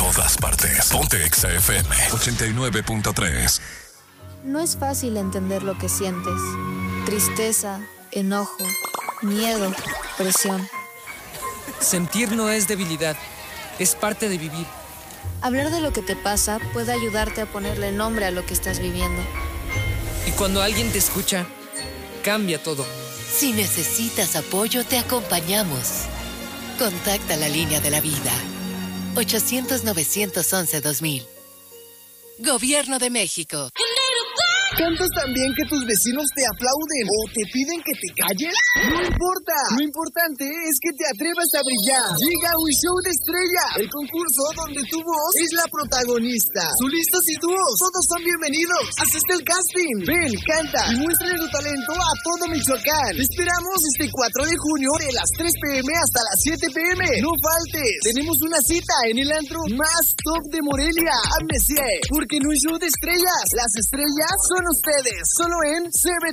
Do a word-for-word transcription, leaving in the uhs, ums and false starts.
todas partes. Ponte Exa F M ochenta y nueve punto tres. No es fácil entender lo que sientes. Tristeza, enojo, miedo, presión. Sentir no es debilidad, es parte de vivir. Hablar de lo que te pasa puede ayudarte a ponerle nombre a lo que estás viviendo. Y cuando alguien te escucha, cambia todo. Si necesitas apoyo, te acompañamos. Contacta la línea de la vida. ochocientos, novecientos once, dos mil. Gobierno de México. ¿Cantas tan bien que tus vecinos te aplauden o te piden que te calles? No importa. Lo importante es que te atrevas a brillar. Llega un show de estrellas, el concurso donde tu voz es la protagonista. Solistas y dúos, todos son bienvenidos. Asiste al casting. Ven, canta y muéstrale tu talento a todo Michoacán. Te esperamos este cuatro de junio de las tres pm hasta las siete pm. No faltes. Tenemos una cita en el antro más top de Morelia, Amnesia, porque no es show de estrellas. Las estrellas son ustedes, solo en C B